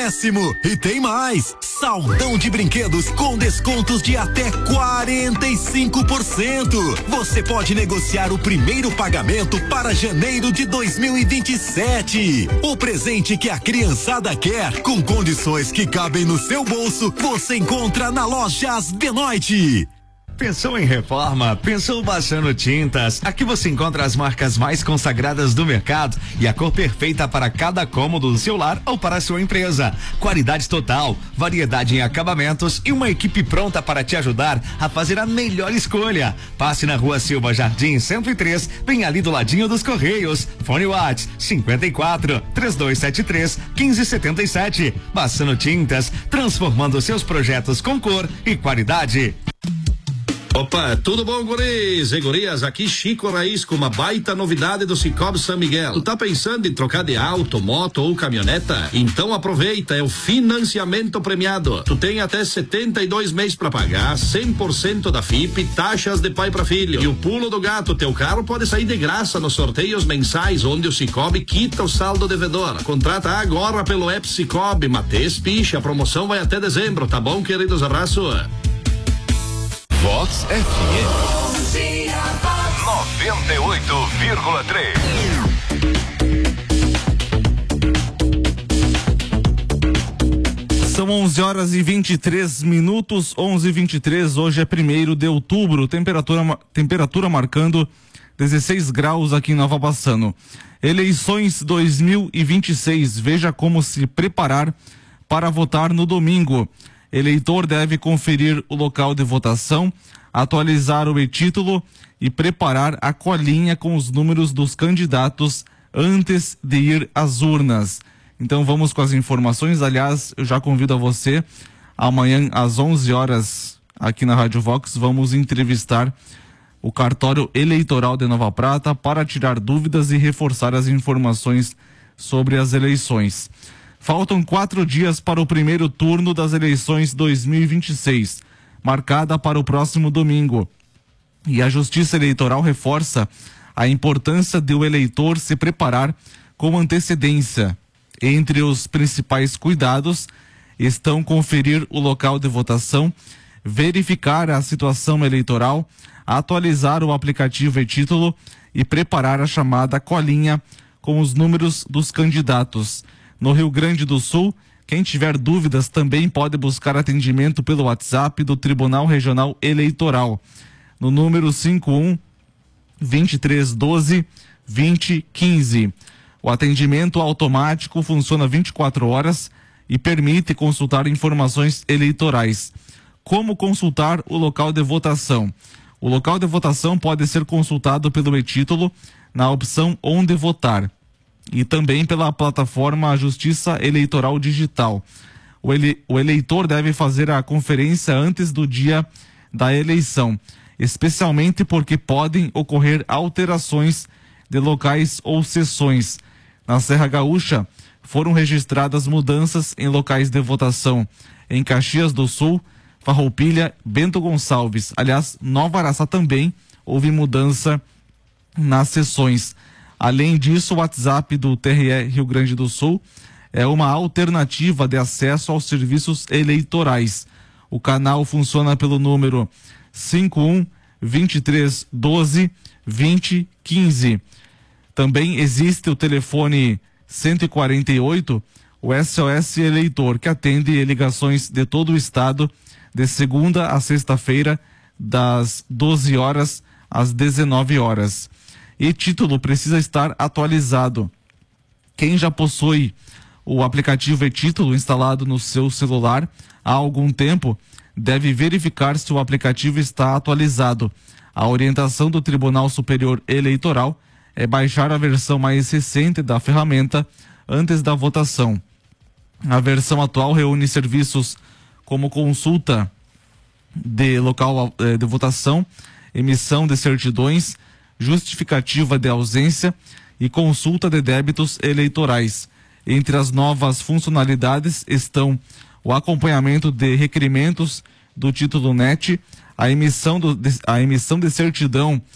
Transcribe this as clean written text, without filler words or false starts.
acréscimo. E tem mais, saldão de brinquedos com descontos de até 45%. Você pode negociar o primeiro pagamento para janeiro de 2027. O presente que a criançada quer, com condições que cabem no seu bolso, você encontra na Lojas Benoit. Pensou em reforma? Pensou Baixando Tintas? Aqui você encontra as marcas mais consagradas do mercado e a cor perfeita para cada cômodo do seu lar ou para a sua empresa. Qualidade total, variedade em acabamentos e uma equipe pronta para te ajudar a fazer a melhor escolha. Passe na Rua Silva Jardim 103, bem ali do ladinho dos Correios. Fone WhatsApp 54-3273-1577. Baixando Tintas, transformando seus projetos com cor e qualidade. Opa, tudo bom, guris e gurias? Aqui Chico Raiz com uma baita novidade do Cicobi São Miguel. Tu tá pensando em trocar de auto, moto ou caminhoneta? Então aproveita, é o financiamento premiado. Tu tem até 72 meses pra pagar, 100% da FIP, taxas de pai pra filho. E o pulo do gato, teu carro pode sair de graça nos sorteios mensais, onde o Cicobi quita o saldo devedor. Contrata agora pelo app Cicobi, Matheus Picha, a promoção vai até dezembro, tá bom, queridos? Abraço. Vox FM 98,3. São 11h23, 11h23. Hoje é 1º de outubro. Temperatura marcando 16 graus aqui em Nova Bassano. Eleições 2026. Veja como se preparar para votar no domingo. Eleitor deve conferir o local de votação, atualizar o e-título e preparar a colinha com os números dos candidatos antes de ir às urnas. Então vamos com as informações. Aliás, eu já convido a você, amanhã às 11 horas, aqui na Rádio Vox, vamos entrevistar o cartório eleitoral de Nova Prata para tirar dúvidas e reforçar as informações sobre as eleições. Faltam 4 dias para o primeiro turno das eleições 2026, marcada para o próximo domingo. E a Justiça Eleitoral reforça a importância de o eleitor se preparar com antecedência. Entre os principais cuidados estão conferir o local de votação, verificar a situação eleitoral, atualizar o aplicativo e-título e preparar a chamada colinha com os números dos candidatos. No Rio Grande do Sul, quem tiver dúvidas também pode buscar atendimento pelo WhatsApp do Tribunal Regional Eleitoral, no número 51 2312 2015. O atendimento automático funciona 24 horas e permite consultar informações eleitorais. Como consultar o local de votação? O local de votação pode ser consultado pelo e-título na opção Onde Votar e também pela plataforma Justiça Eleitoral Digital. O eleitor deve fazer a conferência antes do dia da eleição, especialmente porque podem ocorrer alterações de locais ou sessões. Na Serra Gaúcha, foram registradas mudanças em locais de votação em Caxias do Sul, Farroupilha, Bento Gonçalves. Aliás, Nova Araçá também houve mudança nas sessões. Além disso, o WhatsApp do TRE Rio Grande do Sul é uma alternativa de acesso aos serviços eleitorais. O canal funciona pelo número 51 2312 2015. Também existe o telefone 148, o SOS Eleitor, que atende ligações de todo o estado de segunda a sexta-feira, das 12 horas às 19 horas. E título precisa estar atualizado. Quem já possui o aplicativo e-título instalado no seu celular há algum tempo deve verificar se o aplicativo está atualizado. A orientação do Tribunal Superior Eleitoral é baixar a versão mais recente da ferramenta antes da votação. A versão atual reúne serviços como consulta de local de votação, emissão de certidões, justificativa de ausência e consulta de débitos eleitorais. Entre as novas funcionalidades estão o acompanhamento de requerimentos do título NET, a emissão de certidão